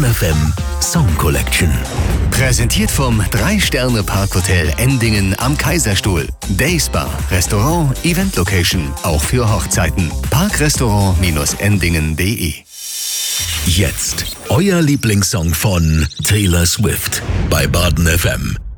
Baden FM Song Collection. Präsentiert vom 3-Sterne-Parkhotel Endingen am Kaiserstuhl. Dayspa, Restaurant, Event Location, auch für Hochzeiten. Parkrestaurant-endingen.de. Jetzt euer Lieblingssong von Taylor Swift bei Baden FM.